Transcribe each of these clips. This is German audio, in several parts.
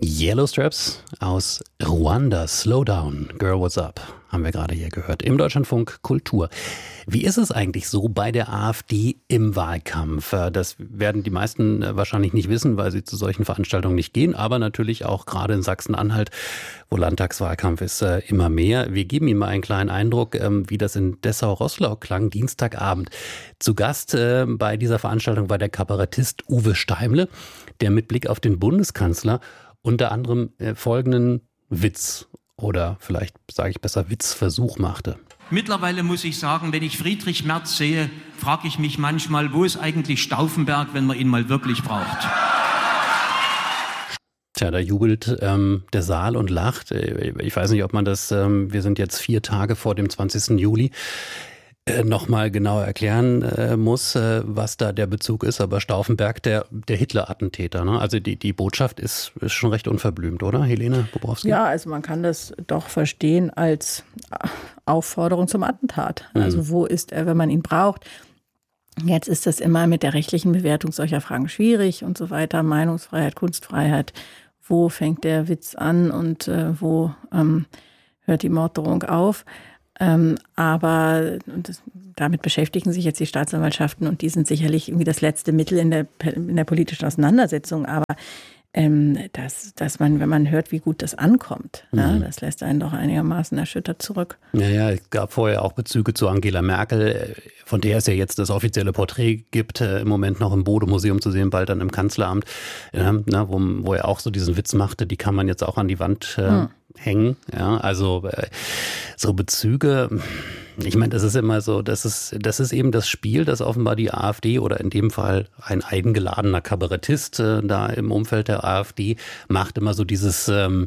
Yellow Straps aus Ruanda, Slow Down, Girl What's Up, haben wir gerade hier gehört, im Deutschlandfunk Kultur. Wie ist es eigentlich so bei der AfD im Wahlkampf? Das werden die meisten wahrscheinlich nicht wissen, weil sie zu solchen Veranstaltungen nicht gehen, aber natürlich auch gerade in Sachsen-Anhalt, wo Landtagswahlkampf ist, immer mehr. Wir geben Ihnen mal einen kleinen Eindruck, wie das in Dessau-Roßlau klang, Dienstagabend. Zu Gast bei dieser Veranstaltung war der Kabarettist Uwe Steimle, der mit Blick auf den Bundeskanzler unter anderem folgenden Witz oder vielleicht sage ich besser Witzversuch machte. Mittlerweile muss ich sagen, wenn ich Friedrich Merz sehe, frage ich mich manchmal, wo ist eigentlich Stauffenberg, wenn man ihn mal wirklich braucht? Tja, da jubelt der Saal und lacht. Ich weiß nicht, ob man das, wir sind jetzt 4 Tage vor dem 20. Juli, nochmal genauer erklären muss, was da der Bezug ist. Aber Stauffenberg, der Hitler-Attentäter, ne? Also die Botschaft ist schon recht unverblümt, oder, Helene Bobrowski? Ja, also man kann das doch verstehen als Aufforderung zum Attentat. Also wo ist er, wenn man ihn braucht? Jetzt ist das immer mit der rechtlichen Bewertung solcher Fragen schwierig und so weiter. Meinungsfreiheit, Kunstfreiheit. Wo fängt der Witz an und wo hört die Morddrohung auf? Aber damit beschäftigen sich jetzt die Staatsanwaltschaften und die sind sicherlich irgendwie das letzte Mittel in der politischen Auseinandersetzung. Aber dass man, wenn man hört, wie gut das ankommt, ja, das lässt einen doch einigermaßen erschüttert zurück. Ja, es gab vorher auch Bezüge zu Angela Merkel, von der es ja jetzt das offizielle Porträt gibt, im Moment noch im Bode-Museum zu sehen, bald dann im Kanzleramt, wo er auch so diesen Witz machte, die kann man jetzt auch an die Wand hängen. Ja, also so Bezüge, ich meine, das ist immer so, das ist eben das Spiel, das offenbar die AfD oder in dem Fall ein eingeladener Kabarettist da im Umfeld der AfD macht, immer so dieses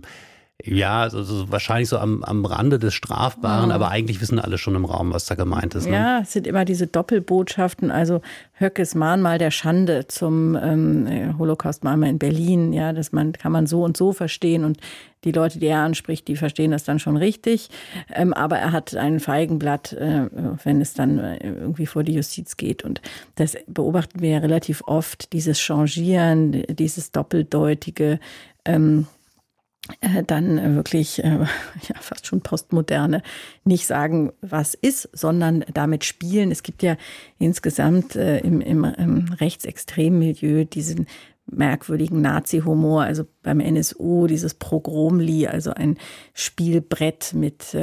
so wahrscheinlich so am Rande des Strafbaren, aber eigentlich wissen alle schon im Raum, was da gemeint ist. Ne? Ja, es sind immer diese Doppelbotschaften, also Höckes Mahnmal der Schande zum Holocaust-Mahnmal in Berlin, ja, kann man so und so verstehen und die Leute, die er anspricht, die verstehen das dann schon richtig, aber er hat ein Feigenblatt, wenn es dann irgendwie vor die Justiz geht und das beobachten wir ja relativ oft, dieses Changieren, dieses Doppeldeutige, dann wirklich fast schon Postmoderne, nicht sagen, was ist, sondern damit spielen. Es gibt ja insgesamt im rechtsextremen Milieu diesen merkwürdigen Nazi-Humor, also beim NSU dieses Pogromli, also ein Spielbrett mit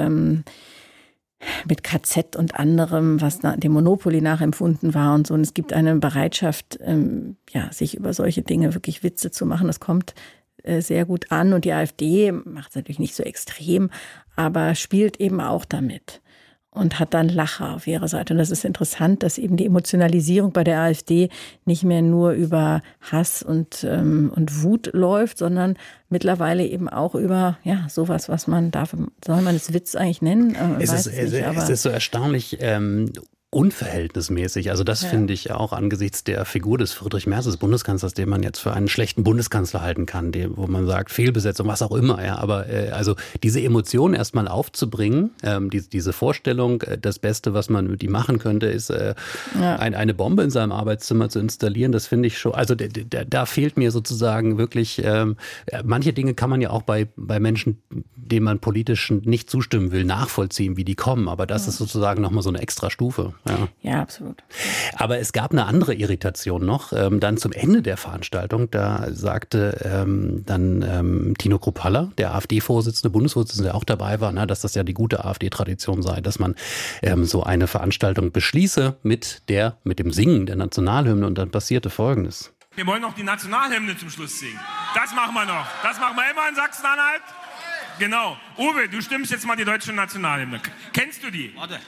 KZ und anderem, was dem Monopoly nachempfunden war und so. Und es gibt eine Bereitschaft, sich über solche Dinge wirklich Witze zu machen. Das kommt sehr gut an und die AfD macht es natürlich nicht so extrem, aber spielt eben auch damit und hat dann Lacher auf ihrer Seite. Und das ist interessant, dass eben die Emotionalisierung bei der AfD nicht mehr nur über Hass und Wut läuft, sondern mittlerweile eben auch über sowas, was man soll man es Witz eigentlich nennen? Es ist so erstaunlich unverhältnismäßig. Also das finde ich auch angesichts der Figur des Friedrich Merz, des Bundeskanzlers, den man jetzt für einen schlechten Bundeskanzler halten kann, wo man sagt, Fehlbesetzung, was auch immer. Ja, aber also diese Emotionen erstmal aufzubringen, diese Vorstellung, das Beste, was man mit ihm machen könnte, ist eine Bombe in seinem Arbeitszimmer zu installieren, das finde ich schon, also da fehlt mir sozusagen wirklich, manche Dinge kann man ja auch bei Menschen, denen man politisch nicht zustimmen will, nachvollziehen, wie die kommen, aber das ist sozusagen nochmal so eine extra Stufe. Ja, absolut. Aber es gab eine andere Irritation noch. Dann zum Ende der Veranstaltung, da sagte dann Tino Kruppalla, der AfD-Vorsitzende, Bundesvorsitzende, der auch dabei war, dass das ja die gute AfD-Tradition sei, dass man so eine Veranstaltung beschließe mit dem Singen der Nationalhymne. Und dann passierte Folgendes. Wir wollen noch die Nationalhymne zum Schluss singen. Das machen wir noch. Das machen wir immer in Sachsen-Anhalt. Genau. Uwe, du stimmst jetzt mal die deutsche Nationalhymne. Kennst du die? Warte.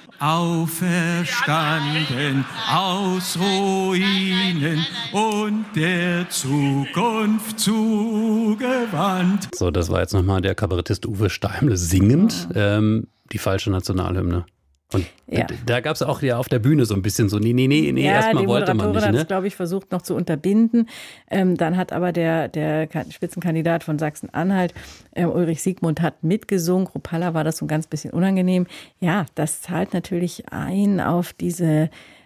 Auferstanden aus Ruinen und der Zukunft zugewandt. So, das war jetzt nochmal der Kabarettist Uwe Steimle singend die falsche Nationalhymne. Und da gab es auch ja auf der Bühne so ein bisschen so, nee, erstmal wollte man nicht. Die Moderatorin hat es, glaube ich, versucht noch zu unterbinden. Dann hat aber der Spitzenkandidat von Sachsen-Anhalt, Ulrich Siegmund, hat mitgesungen. Kruppalla war das so ein ganz bisschen unangenehm. Ja, das zahlt natürlich ein auf diese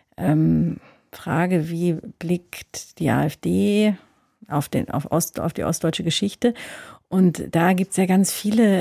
Frage, wie blickt die AfD auf die ostdeutsche Geschichte. Und da gibt's ja ganz viele,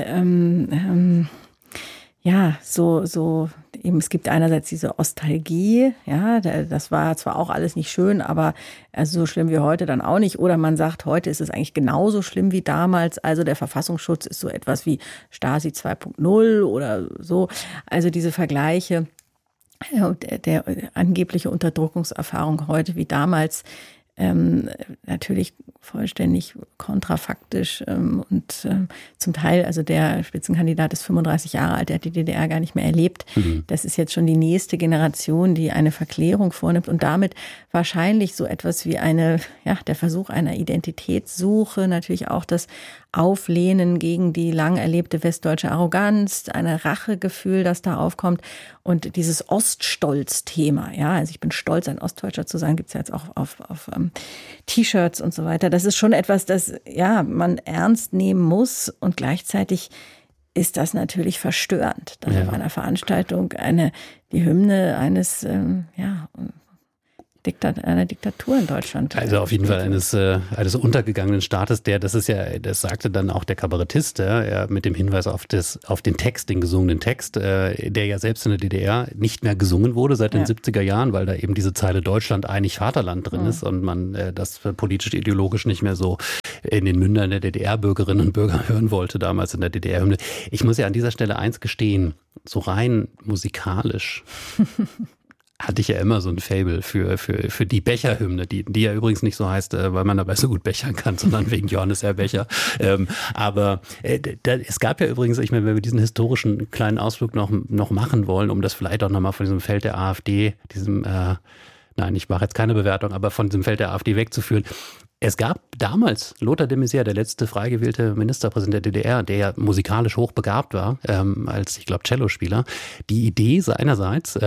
eben, es gibt einerseits diese Ostalgie, ja, das war zwar auch alles nicht schön, aber also so schlimm wie heute dann auch nicht. Oder man sagt, heute ist es eigentlich genauso schlimm wie damals. Also der Verfassungsschutz ist so etwas wie Stasi 2.0 oder so. Also diese Vergleiche, der angebliche Unterdrückungserfahrung heute wie damals, natürlich vollständig kontrafaktisch und zum Teil, also der Spitzenkandidat ist 35 Jahre alt, der hat die DDR gar nicht mehr erlebt. Das ist jetzt schon die nächste Generation, die eine Verklärung vornimmt und damit wahrscheinlich so etwas wie der Versuch einer Identitätssuche, natürlich auch das Auflehnen gegen die lang erlebte westdeutsche Arroganz, ein Rachegefühl, das da aufkommt und dieses Oststolz-Thema, ja, also ich bin stolz, ein Ostdeutscher zu sein, gibt's ja jetzt auch auf T-Shirts und so weiter. Das ist schon etwas, das man ernst nehmen muss und gleichzeitig ist das natürlich verstörend, dass auf einer Veranstaltung die Hymne einer Diktatur in Deutschland. Also auf jeden Fall eines untergegangenen Staates, das sagte dann auch der Kabarettist, mit dem Hinweis auf den Text, den gesungenen Text, der ja selbst in der DDR nicht mehr gesungen wurde seit den 70er Jahren, weil da eben diese Zeile Deutschland einig Vaterland drin ist und man das politisch ideologisch nicht mehr so in den Mündern der DDR-Bürgerinnen und Bürger hören wollte, damals in der DDR-Hymne. Ich muss ja an dieser Stelle eins gestehen, so rein musikalisch hatte ich ja immer so ein Faible für die Becher-Hymne, die ja übrigens nicht so heißt, weil man dabei so gut bechern kann, sondern wegen Johannes R. Becher. Aber es gab ja übrigens, ich meine, wenn wir diesen historischen kleinen Ausflug noch machen wollen, um das vielleicht auch nochmal von diesem Feld der AfD, ich mache jetzt keine Bewertung, aber von diesem Feld der AfD wegzuführen. Es gab damals Lothar de Maizière, der letzte frei gewählte Ministerpräsident der DDR, der ja musikalisch hochbegabt war, als, ich glaube, Cellospieler, die Idee seinerseits,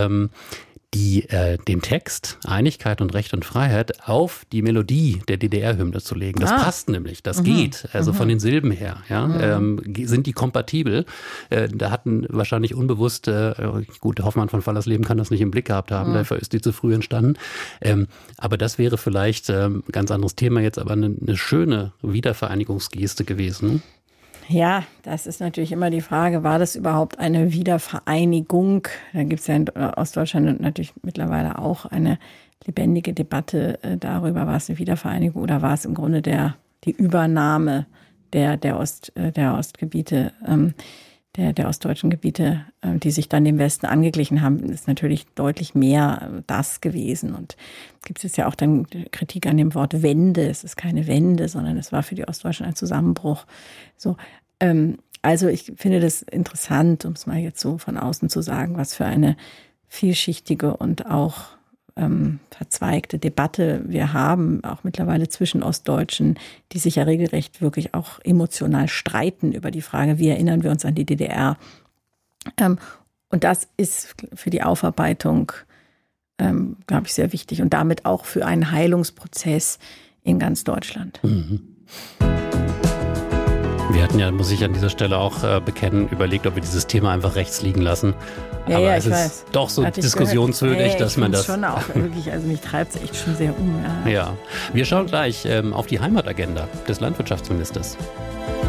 den Text Einigkeit und Recht und Freiheit auf die Melodie der DDR-Hymne zu legen. Das passt nämlich, das geht, also von den Silben her. Sind die kompatibel? Da hatten wahrscheinlich unbewusst, gut, Hoffmann von Fallersleben kann das nicht im Blick gehabt haben, dafür ist die zu früh entstanden. Aber das wäre vielleicht ein ganz anderes Thema jetzt, aber eine schöne Wiedervereinigungsgeste gewesen. Ja, das ist natürlich immer die Frage, war das überhaupt eine Wiedervereinigung? Da gibt es ja in Ostdeutschland natürlich mittlerweile auch eine lebendige Debatte darüber, war es eine Wiedervereinigung oder war es im Grunde die Übernahme der Ostgebiete, der ostdeutschen Gebiete, die sich dann dem Westen angeglichen haben, ist natürlich deutlich mehr das gewesen. Und gibt es ja auch dann Kritik an dem Wort Wende. Es ist keine Wende, sondern es war für die Ostdeutschen ein Zusammenbruch. So, also ich finde das interessant, um es mal jetzt so von außen zu sagen, was für eine vielschichtige und auch verzweigte Debatte wir haben, auch mittlerweile zwischen Ostdeutschen, die sich ja regelrecht wirklich auch emotional streiten über die Frage, wie erinnern wir uns an die DDR. Und das ist für die Aufarbeitung, glaube ich, sehr wichtig und damit auch für einen Heilungsprozess in ganz Deutschland. Mhm. Wir hatten ja, muss ich an dieser Stelle auch bekennen, überlegt, ob wir dieses Thema einfach rechts liegen lassen. Aber es ist doch so diskussionswürdig, dass man das... schon auch wirklich, also mich treibt es echt schon sehr um. Ja, wir schauen gleich auf die Heimatagenda des Landwirtschaftsministers.